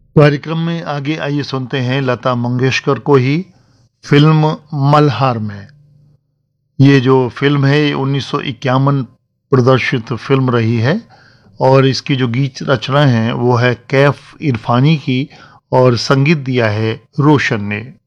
कार्यक्रम में आगे आइए सुनते हैं लता मंगेशकर को ही फिल्म मल्हार में। ये जो फिल्म है ये 1951 प्रदर्शित फिल्म रही है और इसकी जो गीत रचना है वो है कैफ इरफानी की और संगीत दिया है रोशन ने।